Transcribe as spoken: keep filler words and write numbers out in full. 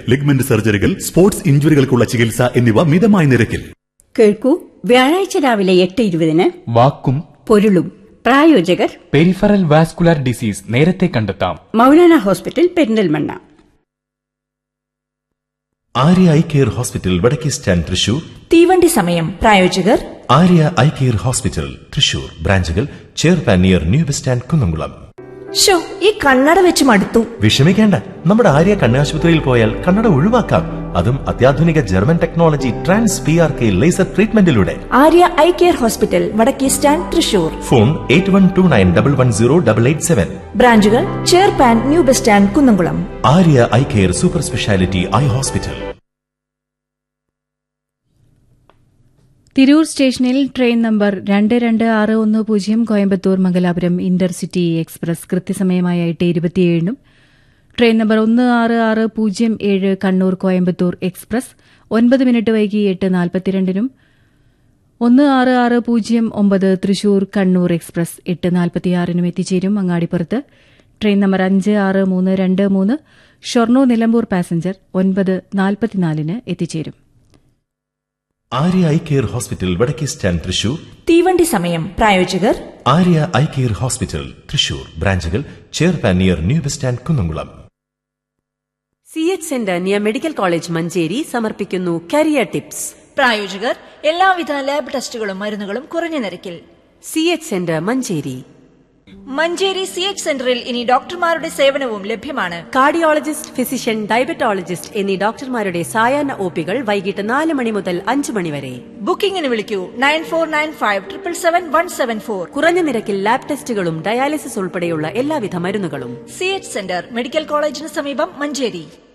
Ligament സർജറികൾ, sports ഇഞ്ചുറികൾക്കുള്ള ചികിത്സ എന്നിവ മിതമായ നിരക്കിൽ. കേൾക്കൂ, വ്യാഴാഴ്ച രാവിലെ എട്ട് ഇരുപതിന് വാക്കും പൊരുളും. പ്രായോജകർ പെരിഫറൽ വാസ്കുലർ ഡിസീസ് നേരത്തെ കണ്ടെത്താം. Maulana hospital, Perinthalmanna. Arya eye care hospital, വടക്കേ സ്റ്റാൻഡ്, തൃശൂർ. തീവണ്ടി സമയം. പ്രായോജകർ Arya eye care hospital, Thrissur. ബ്രാഞ്ചുകൾ ചെയർപാൻ near new bus stand, Kunnamkulam. Show, ഈ കണ്ണട വെച്ച് മടുത്തു. വിഷമിക്കേണ്ട, നമ്മുടെ ആര്യ കണ്ണാശുപത്രിയിൽ പോയാൽ കണ്ണട ഒഴിവാക്കാം. അതും അത്യാധുനിക German technology trans P R K laser ട്രീറ്റ്മെന്റിലൂടെ. Arya eye care hospital, വടക്കേ stand, Thrissur. Phone eight one two nine double one zero double eight seven. ബ്രാഞ്ചുകൾ ചെയർപാൻ new bus stand, Kunnamkulam. Arya eye care super speciality eye hospital. Tirur സ്റ്റേഷനിൽ train number രണ്ട് രണ്ട് ആറ് ഒന്ന് പൂജ്യം Coimbatore Mangalapuram intercity express കൃത്യസമയമായ എട്ട് ഇരുപത്തിയേഴിനും train number ഒന്ന് ആറ് ആറ് പൂജ്യം ഏഴ് കണ്ണൂർ കോയമ്പത്തൂർ എക്സ്പ്രസ് ഒൻപത് മിനിറ്റ് വൈകി എട്ട് നാൽപ്പത്തിരണ്ടിനും ഒന്ന് ആറ് ആറ് പൂജ്യം ഒമ്പത് തൃശൂർ കണ്ണൂർ എക്സ്പ്രസ് എട്ട് നാൽപ്പത്തിയാറിനും എത്തിച്ചേരും. അങ്ങാടിപ്പുറത്ത് ട്രെയിൻ നമ്പർ അഞ്ച് ആറ് മൂന്ന് രണ്ട് മൂന്ന് ഷൊർണൂർ നിലമ്പൂർ പാസഞ്ചർ ഒൻപത് നാൽപ്പത്തിനാലിന് എത്തിച്ചേരും. ആര്യ ഐ കെയർ ഹോസ്പിറ്റൽ, വടക്കേ സ്റ്റാൻഡ്, തൃശൂർ. തീവണ്ടി സമയം. പ്രായോജകർ Arya eye care hospital, Thrissur. ബ്രാഞ്ചുകൾ ചെയർപാൻ near new bus stand, Kunnamkulam. C H centre near medical college Manjeri സമർപ്പിക്കുന്നു കരിയർ ടിപ്സ്. പ്രായോജകർ എല്ലാവിധ ലാബ് ടെസ്റ്റുകളും മരുന്നുകളും കുറഞ്ഞ നിരക്കിൽ. C H centre Manjeri. Manjeri C H സെന്ററിൽ ഇനി ഡോക്ടർമാരുടെ സേവനവും ലഭ്യമാണ്. കാർഡിയോളജിസ്റ്റ്, ഫിസിഷ്യൻ, ഡയബറ്റോളജിസ്റ്റ് എന്നീ ഡോക്ടർമാരുടെ സായാഹ്ന ഒപികൾ വൈകിട്ട് നാല് മണി മുതൽ അഞ്ചു മണി വരെ. ബുക്കിംഗിന് വിളിക്കൂ nine four nine five triple seven one seven four. കുറഞ്ഞ നിരക്കിൽ ലാബ് ടെസ്റ്റുകളും ഡയാലിസിസ് ഉൾപ്പെടെയുള്ള എല്ലാവിധ മരുന്നുകളും. സി എച്ച് സെന്റർ മെഡിക്കൽ കോളേജിന് സമീപം, മഞ്ചേരി.